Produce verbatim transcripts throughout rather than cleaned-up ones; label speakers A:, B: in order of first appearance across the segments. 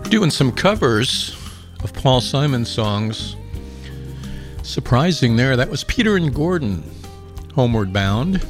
A: Doing some covers of Paul Simon songs. Surprising there, that was Peter and Gordon, Homeward Bound.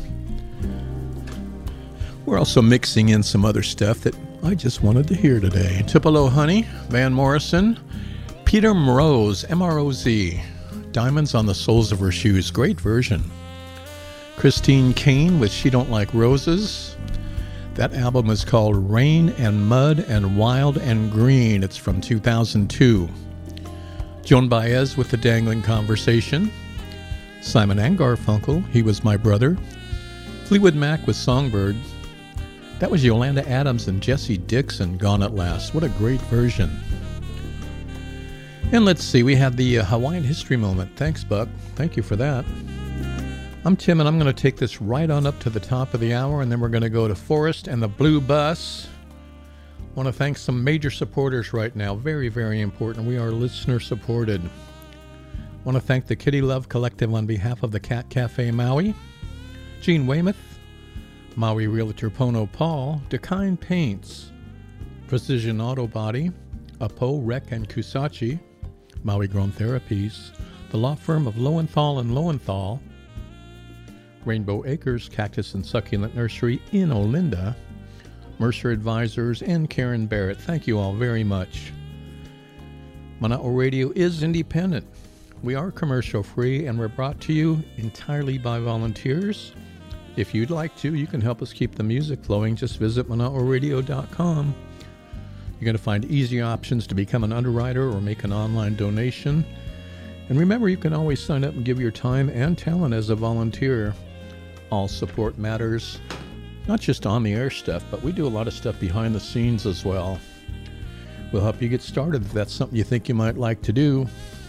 A: We're also mixing in some other stuff that I just wanted to hear today. Tupelo Honey, Van Morrison, Peter Mroz, M R O Z, Diamonds on the Soles of Her Shoes, great version. Christine Kane with She Don't Like Roses. That album is called Rain and Mud and Wild and Green. It's from two thousand two. Joan Baez with The Dangling Conversation. Simon and Garfunkel, He Was My Brother. Fleetwood Mac with Songbird. That was Yolanda Adams and Jesse Dixon, Gone at Last. What a great version. And let's see, we had the uh, Hawaiian History Moment. Thanks, Buck. Thank you for that. I'm Tim, and I'm going to take this right on up to the top of the hour, and then we're going to go to Forrest and the Blue Bus. I want to thank some major supporters right now. Very, very important. We are listener-supported. I want to thank the Kitty Love Collective on behalf of the Cat Cafe Maui, Gene Weymouth, Maui Realtor Pono Paul, Dakine Paints, Precision Auto Body, Apo, Rec, and Kusachi, Maui Grown Therapies, the law firm of Lowenthal and Lowenthal, Rainbow Acres Cactus and Succulent Nursery in Olinda, Mercer Advisors, and Karen Barrett. Thank you all very much. Mana'o Radio is independent. We are commercial free, and we're brought to you entirely by volunteers. If you'd like to, you can help us keep the music flowing. Just visit mana'o radio dot com. You're going to find easy options to become an underwriter or make an online donation. And remember, you can always sign up and give your time and talent as a volunteer. All support matters, not just on the air stuff, but we do a lot of stuff behind the scenes as well. We'll help you get started if that's something you think you might like to do.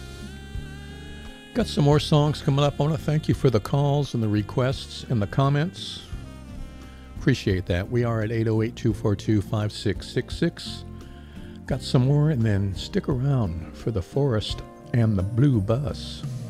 A: Got some more songs coming up. I want to thank you for the calls and the requests and the comments. Appreciate that. We are at eight oh eight, two four two, five six six six. Got some more, and then stick around for the Forest and the Blue Bus.